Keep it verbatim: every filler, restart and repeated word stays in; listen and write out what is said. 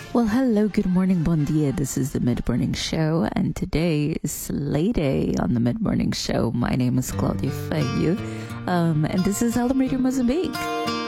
Well, hello, good morning, bon dia. This is the Mid Morning Show, and today is Slay Day on the Mid Morning Show. My name is Claudia Feio, um, and this is Elem Radio Mozambique.